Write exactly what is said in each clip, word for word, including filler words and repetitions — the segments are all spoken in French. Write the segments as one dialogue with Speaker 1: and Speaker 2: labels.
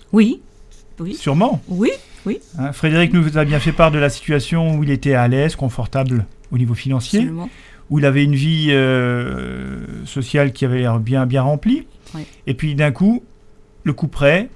Speaker 1: Oui, oui.
Speaker 2: Sûrement.
Speaker 1: Oui, oui.
Speaker 2: Hein, Frédéric nous a bien fait part de la situation où il était à l'aise, confortable au niveau financier,
Speaker 1: Absolument.
Speaker 2: où il avait une vie euh, sociale qui avait l'air bien, bien remplie.
Speaker 1: Oui.
Speaker 2: Et puis d'un coup, le coup près,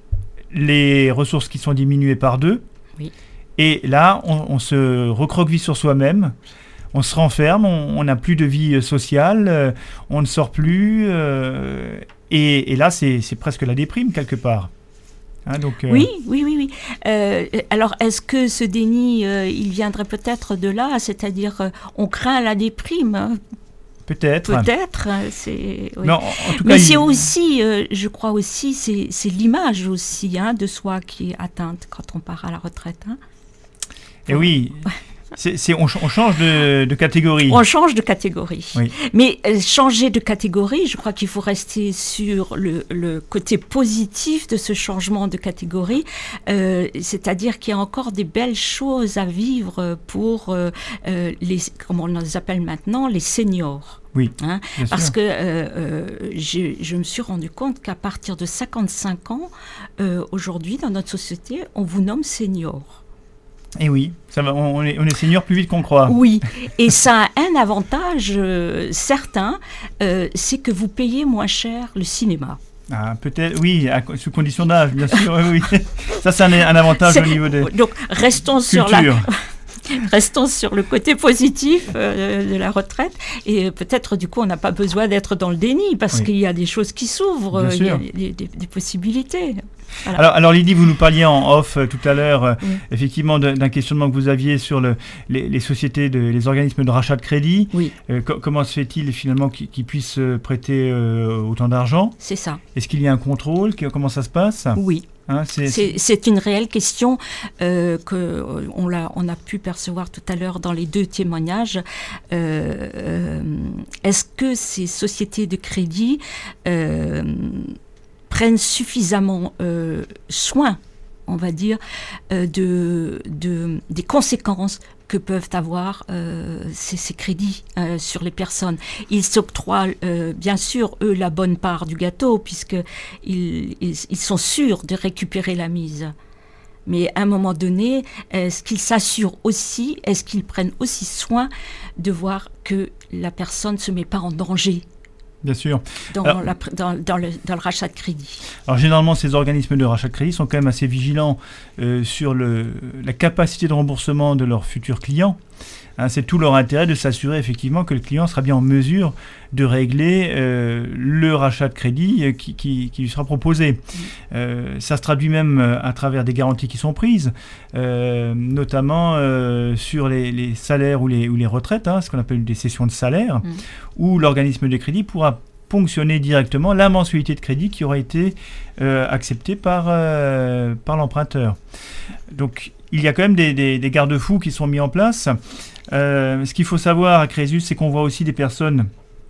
Speaker 2: les ressources qui sont diminuées par deux.
Speaker 1: Oui.
Speaker 2: Et là, on, on se recroqueville sur soi-même. On se renferme, on n'a plus de vie sociale, euh, on ne sort plus. Euh, et, et là, c'est, c'est presque la déprime, quelque part. Hein, donc, euh...
Speaker 1: Oui, oui, oui. oui. Euh, alors, est-ce que ce déni, euh, il viendrait peut-être de là, c'est-à-dire, euh, on craint la déprime hein?
Speaker 2: Peut-être.
Speaker 1: Peut-être. C'est, oui.
Speaker 2: Mais, en, en tout cas,
Speaker 1: Mais
Speaker 2: il...
Speaker 1: c'est aussi, euh, je crois aussi, c'est, c'est l'image aussi hein, de soi qui est atteinte quand on part à la retraite. Hein.
Speaker 2: Et oui. C'est, c'est, on, on change de, de catégorie.
Speaker 1: On change de catégorie.
Speaker 2: Oui.
Speaker 1: Mais euh, changer de catégorie, je crois qu'il faut rester sur le, le côté positif de ce changement de catégorie. Euh, c'est-à-dire qu'il y a encore des belles choses à vivre pour euh, euh, les, comment on les appelle maintenant, les seniors.
Speaker 2: Oui,
Speaker 1: hein, parce
Speaker 2: sûr.
Speaker 1: que euh, euh, je, je me suis rendu compte qu'à partir de cinquante-cinq ans, euh, aujourd'hui, dans notre société, on vous nomme senior.
Speaker 2: Et oui, ça va, on, est, on est senior plus vite qu'on croit.
Speaker 1: Oui, et ça a un avantage euh, certain, euh, c'est que vous payez moins cher le cinéma.
Speaker 2: Ah, peut-être, oui, à, sous condition d'âge, bien sûr, oui, oui. Ça, c'est un, un avantage
Speaker 1: C'est,
Speaker 2: au niveau des
Speaker 1: donc, restons
Speaker 2: cultures.
Speaker 1: sur la... Restons sur le côté positif euh, de la retraite et peut-être du coup on n'a pas besoin d'être dans le déni parce oui. qu'il y a des choses qui s'ouvrent,
Speaker 2: Bien
Speaker 1: il y a
Speaker 2: sûr.
Speaker 1: des, des, des possibilités. Voilà.
Speaker 2: Alors, alors Lydie, vous nous parliez en off euh, tout à l'heure, euh,
Speaker 1: oui.
Speaker 2: effectivement, d'un, d'un questionnement que vous aviez sur le, les, les sociétés, de, les organismes de rachat de crédit.
Speaker 1: Oui.
Speaker 2: Euh, co- comment se fait-il finalement qu'ils, qu'ils puissent euh, prêter euh, autant d'argent ?
Speaker 1: C'est ça.
Speaker 2: Est-ce qu'il y a un contrôle ? Comment ça se passe ?
Speaker 1: Oui.
Speaker 2: Hein, c'est,
Speaker 1: c'est, c'est une réelle question euh, qu'on l'a, on a pu percevoir tout à l'heure dans les deux témoignages. Euh, euh, est-ce que ces sociétés de crédit euh, prennent suffisamment euh, soin, on va dire, euh, de, de, des conséquences que peuvent avoir euh, ces, ces crédits euh, sur les personnes. Ils s'octroient, euh, bien sûr, eux, la bonne part du gâteau, puisqu'ils ils, ils sont sûrs de récupérer la mise. Mais à un moment donné, est-ce qu'ils s'assurent aussi, est-ce qu'ils prennent aussi soin de voir que la personne ne se met pas en danger ?
Speaker 2: Bien sûr.
Speaker 1: Dans,
Speaker 2: alors,
Speaker 1: la, dans, dans, le, dans le rachat de crédit.
Speaker 2: Alors généralement, ces organismes de rachat de crédit sont quand même assez vigilants euh, sur le, la capacité de remboursement de leurs futurs clients. Hein, c'est tout leur intérêt de s'assurer effectivement que le client sera bien en mesure de régler euh, le rachat de crédit euh, qui, qui, qui lui sera proposé. Euh, ça se traduit même à travers des garanties qui sont prises, euh, notamment euh, sur les, les salaires ou les, ou les retraites, hein, ce qu'on appelle des cessions de salaire, mmh. où l'organisme de crédit pourra ponctionner directement la mensualité de crédit qui aura été euh, acceptée par, euh, par l'emprunteur. Donc, il y a quand même des, des, des garde-fous qui sont mis en place. Euh, ce qu'il faut savoir à Crésus, c'est qu'on voit aussi des personnes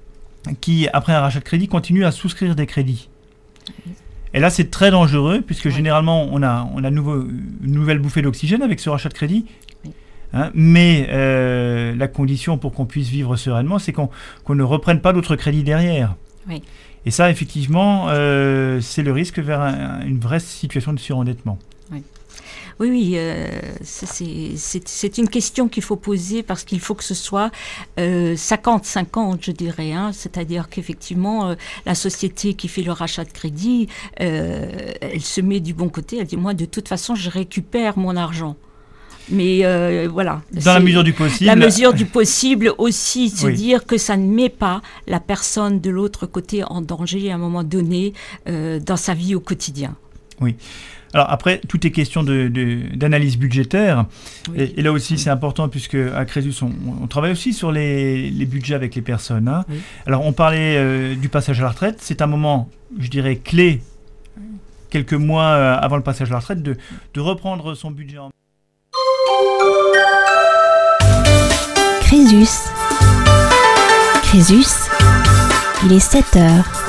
Speaker 2: qui, après un rachat de crédit, continuent à souscrire des crédits. Et là, c'est très dangereux, puisque oui. généralement, on a, on a nouveau, une nouvelle bouffée d'oxygène avec ce rachat de crédit. Oui. Hein, mais euh, la condition pour qu'on puisse vivre sereinement, c'est qu'on, qu'on ne reprenne pas d'autres crédits derrière.
Speaker 1: Oui.
Speaker 2: Et ça, effectivement, euh, c'est le risque vers un, une vraie situation de surendettement.
Speaker 1: Oui. Oui, oui, euh, c'est, c'est, c'est une question qu'il faut poser parce qu'il faut que ce soit euh, cinquante cinquante, je dirais. Hein, c'est-à-dire qu'effectivement, euh, la société qui fait le rachat de crédit, euh, elle se met du bon côté. Elle dit, moi, de toute façon, je récupère mon argent. Mais euh, voilà.
Speaker 2: Dans la mesure du possible.
Speaker 1: La mesure du possible aussi, se
Speaker 2: oui.
Speaker 1: dire que ça ne met pas la personne de l'autre côté en danger à un moment donné euh, dans sa vie au quotidien.
Speaker 2: Oui. Alors après, tout est question de, de, d'analyse budgétaire. Oui. Et, et là aussi, oui. c'est important puisque à Crésus, on, on travaille aussi sur les, les budgets avec les personnes. Hein. Oui. Alors on parlait euh, du passage à la retraite. C'est un moment, je dirais, clé, quelques mois euh, avant le passage à la retraite, de, de reprendre son budget en...
Speaker 3: Crésus. Crésus, il est sept heures.